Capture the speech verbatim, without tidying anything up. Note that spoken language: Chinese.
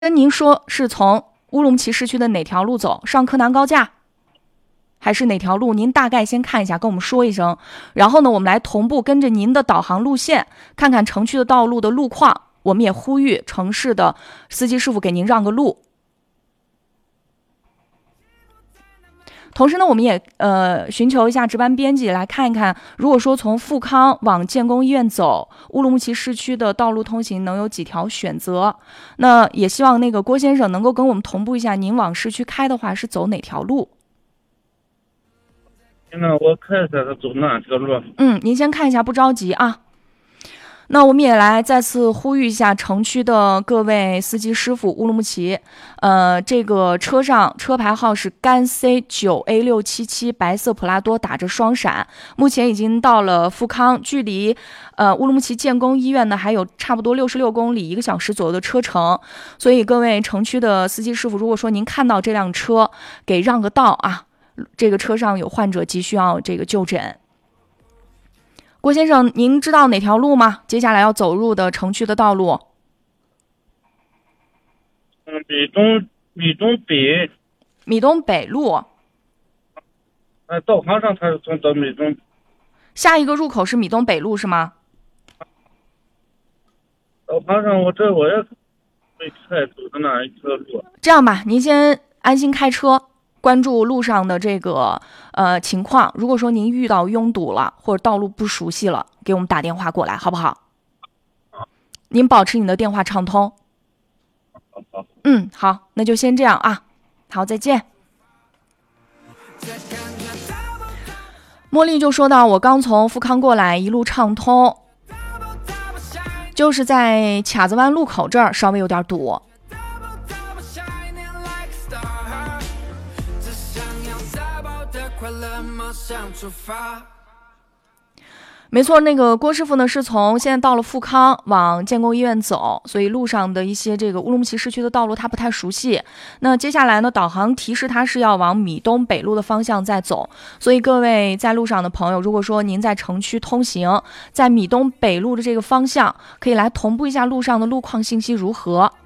跟您说是从乌鲁木齐市区的哪条路走？上柯南高架，还是哪条路？您大概先看一下，跟我们说一声。然后呢，我们来同步跟着您的导航路线，看看城区的道路的路况。我们也呼吁城市的司机师傅给您让个路。同时呢，我们也呃寻求一下值班编辑来看一看，如果说从富康往建工医院走，乌鲁木齐市区的道路通行能有几条选择？那也希望那个郭先生能够跟我们同步一下，您往市区开的话是走哪条路？ 现在我看一下他走哪条路。 嗯，您先看一下，不着急啊。那我们也来再次呼吁一下城区的各位司机师傅，乌鲁木齐，呃，这个车上车牌号是赣 C 九 A 六七七，白色普拉多，打着双闪，目前已经到了富康，距离呃乌鲁木齐建工医院呢还有差不多六十六公里，一个小时左右的车程。所以各位城区的司机师傅，如果说您看到这辆车，给让个道啊，这个车上有患者急需要这个就诊。郭先生，您知道哪条路吗？接下来要走入的城区的道路。 嗯，米东米东北。 米东北路。 呃，导航上它是从到米东。 下一个入口是米东北路是吗？ 导航上我这我也没看走的哪一条路。 这样吧，您先安心开车。关注路上的这个呃情况，如果说您遇到拥堵了或者道路不熟悉了，给我们打电话过来，好不好？您保持你的电话畅通。嗯，好，那就先这样啊。好，再见。茉莉就说到，我刚从富康过来，一路畅通，就是在卡子湾路口这儿稍微有点堵。没错，那个郭师傅呢是从现在到了富康往建工医院走，所以路上的一些这个乌鲁木齐市区的道路他不太熟悉。那接下来呢，导航提示他是要往米东北路的方向再走，所以各位在路上的朋友，如果说您在城区通行，在米东北路的这个方向，可以来同步一下路上的路况信息如何。